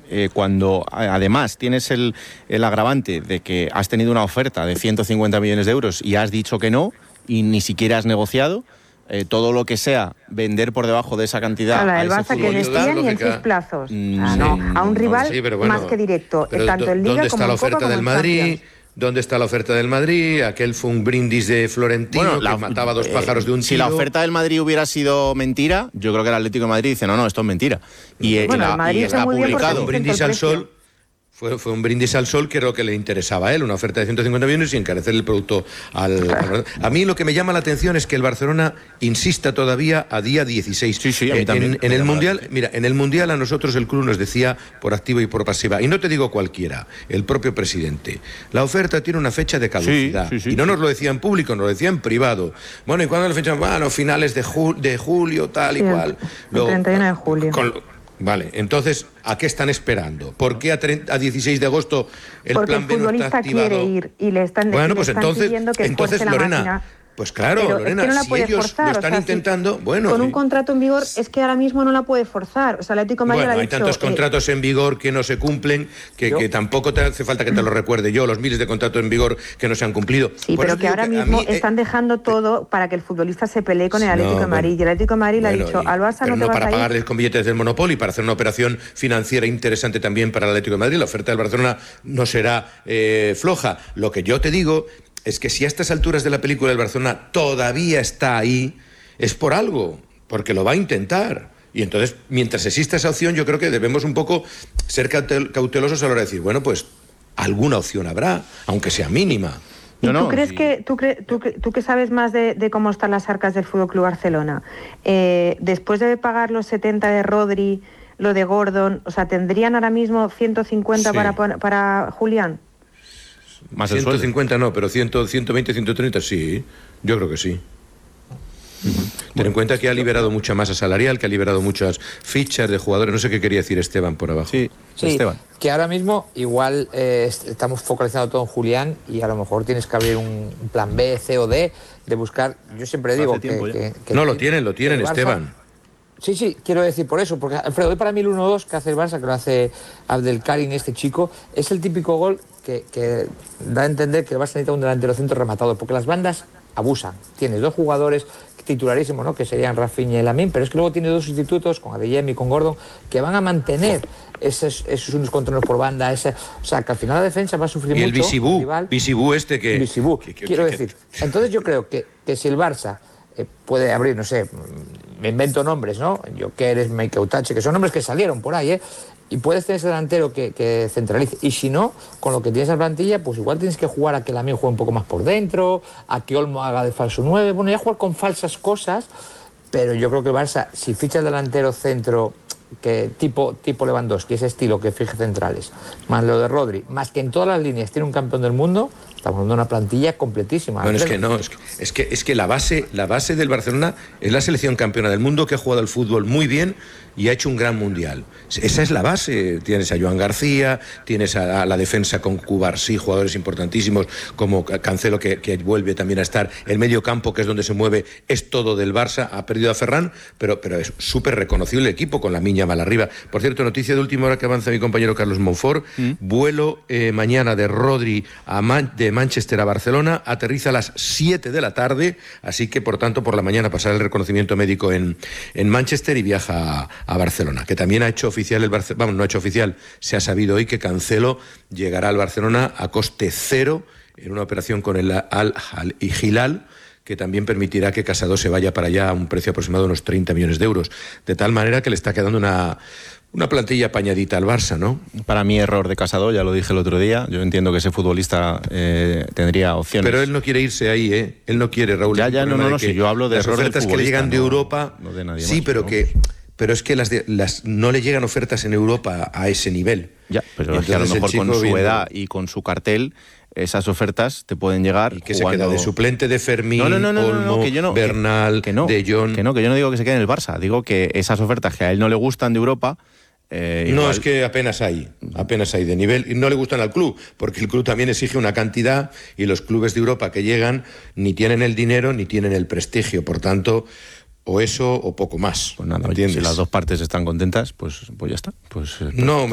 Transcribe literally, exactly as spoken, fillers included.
eh, cuando además tienes el, el agravante de que has tenido una oferta de ciento cincuenta millones de euros y has dicho que no, y ni siquiera has negociado, eh, todo lo que sea vender por debajo de esa cantidad Claro, a el ese Barça que decían y en seis plazos. Mm, ah, no, a un rival sí, pero bueno, más que directo, pero tanto en Liga ¿dónde como está la en Copa oferta como del en Madrid? Champions. ¿Dónde está la oferta del Madrid? Aquel fue un brindis de Florentino Bueno, la, que mataba dos pájaros eh, de un si tiro. la oferta del Madrid hubiera sido mentira, yo creo que el Atlético de Madrid dice, no, no, esto es mentira. Y, eh, bueno, y la, el Madrid y está está muy bien porque publicado. Un brindis al sol. Fue, fue un brindis al sol que era lo que le interesaba a él, una oferta de ciento cincuenta millones y encarecer el producto al, al... A mí lo que me llama la atención es que el Barcelona insista todavía a día dieciséis. Sí, sí, a mí también. En, en el Mundial, mira, en el Mundial a nosotros el club nos decía por activa y por pasiva, y no te digo cualquiera, el propio presidente, la oferta tiene una fecha de caducidad. Sí, sí, sí, y no sí. nos lo decía en público, nos lo decía en privado. Bueno, ¿y cuándo la fecha? Bueno, finales de, ju de julio, tal y Sí, cual. el treinta y uno de julio. Con, Vale, entonces, ¿a qué están esperando? ¿Por qué a, a dieciséis de agosto el Porque plan el B no está futbolista activado? quiere ir y le están, bueno, y le pues están entonces, pidiendo que entonces fuerce la Lorena, máquina. pues claro, Pero Lorena, es que no la si puede ellos forzar, lo están o sea, intentando, si, bueno... Con un sí. contrato en vigor es que ahora mismo no la puede forzar. O sea, el Atlético de Madrid Bueno, ha hay dicho, tantos eh, contratos en vigor que no se cumplen, que, que tampoco te hace falta que te lo recuerde yo, los miles de contratos en vigor que no se han cumplido. Sí, Por pero eso que digo ahora a mismo mí, eh, están dejando todo para que el futbolista se pelee con el no, Atlético de Madrid. bueno, y el Atlético de Madrid le ha bueno, dicho y- al Barça pero no te no vas para a ir. pagarles con billetes del Monopoly, para hacer una operación financiera interesante también para el Atlético de Madrid. La oferta del Barcelona no será eh, floja. Lo que yo te digo es que si a estas alturas de la película el Barcelona todavía está ahí, es por algo, porque lo va a intentar. Y entonces, mientras exista esa opción, yo creo que debemos un poco ser cautel- cautelosos a la hora de decir, bueno, pues alguna opción habrá, aunque sea mínima. ¿Y No, tú no, crees sí. que tú, cre tú, tú que sabes más de, de cómo están las arcas del Fútbol Club Barcelona, eh, después de pagar los setenta de Rodri, lo de Gordon, o sea, tendrían ahora mismo ciento cincuenta Sí. para, pon- para Julián? Más el ciento sueldo. cincuenta no, pero cien, ciento veinte, ciento treinta sí, yo creo que sí. Ten en cuenta que ha liberado mucha masa salarial, que ha liberado muchas fichas de jugadores. No sé qué quería decir Esteban por abajo. Sí, Sí, Esteban. que ahora mismo igual eh, est- estamos focalizando todo en Julián y a lo mejor tienes que abrir un un plan B, C o D, de buscar, yo siempre digo Hace que, tiempo ya. que- que- No, lo tienen, lo tienen, el Barça- Esteban. Sí, sí, quiero decir por eso, porque Alfredo, hoy para mí el uno dos que hace el Barça, que lo hace Abdelkarim, este chico, es el típico gol que, que da a entender que el Barça necesita un delantero centro rematado, porque las bandas abusan. Tienes dos jugadores titularísimos, ¿no?, que serían Rafinha y Lamine, pero es que luego tiene dos sustitutos, con Adeyemi y con Gordon, que van a mantener esos, esos unos controles por banda, ese, o sea, que al final la defensa va a sufrir Y el mucho. Bisibú, rival. Bisibú este que... Bisibú, que- que- quiero que- decir. Entonces yo creo que, que si el Barça eh, puede abrir, no sé, me invento nombres, ¿no? Jokeres, Mike Utache, que son nombres que salieron por ahí, ¿eh? Y puedes tener ese delantero que, que centralice. Y si no, con lo que tienes en plantilla, pues igual tienes que jugar a que Lamine juegue un poco más por dentro, a que Olmo haga de falso nueve. Bueno, ya jugar con falsas cosas, pero yo creo que el Barça, si ficha el delantero centro que tipo, tipo Lewandowski, ese estilo que fije centrales, más lo de Rodri, más que en todas las líneas tiene un campeón del mundo, estamos hablando de una plantilla completísima. Bueno, es Alfredo. que no, es que, es que, es que la, base, la base del Barcelona es la selección campeona del mundo que ha jugado al fútbol muy bien y ha hecho un gran mundial. Esa es la base. Tienes a Joan García, tienes a, a la defensa con Cubarsí, jugadores importantísimos como Cancelo, que, que vuelve también a estar. El medio campo, que es donde se mueve, es todo del Barça. Ha perdido a Ferran, pero, pero es súper reconocible el equipo con la miña mal arriba. Por cierto, noticia de última hora que avanza mi compañero Carlos Monfort. ¿Mm? Vuelo eh, mañana de Rodri a Man de Manchester a Barcelona. Aterriza a las siete de la tarde, así que por tanto por la mañana pasará el reconocimiento médico en, en Manchester y viaja a, a Barcelona, que también ha hecho oficial el Barcelona, vamos, no ha hecho oficial, se ha sabido hoy que Cancelo llegará al Barcelona a coste cero en una operación con el Al-Hilal, que también permitirá que Casado se vaya para allá a un precio aproximado de unos treinta millones de euros, de tal manera que le está quedando una Una plantilla apañadita al Barça, ¿no? Para mí, error de Casado, ya lo dije el otro día. Yo entiendo que ese futbolista eh, tendría opciones. Pero él no quiere irse ahí, ¿eh? Él no quiere, Raúl. Ya, ya, no, no, no, si yo hablo de las error del ofertas que le llegan de no, Europa, no de nadie sí, más, pero ¿no? que... Pero es que las, de, las no le llegan ofertas en Europa a ese nivel. Ya, pero es que a lo mejor con su viendo... edad y con su cartel, esas ofertas te pueden llegar. ¿Y que jugando... se queda de suplente de Fermín, no, no, no, no, Olmo, no, no, que yo no, Bernal, que, que no, De Jong? Que no, que yo no digo que se quede en el Barça. Digo que esas ofertas que a él no le gustan de Europa... Eh, no, igual... es que apenas hay, apenas hay de nivel. Y no le gustan al club, porque el club también exige una cantidad y los clubes de Europa que llegan ni tienen el dinero ni tienen el prestigio. Por tanto... o eso o poco más. Pues nada, oye, si las dos partes están contentas, pues, pues ya está. Pues, pues... No,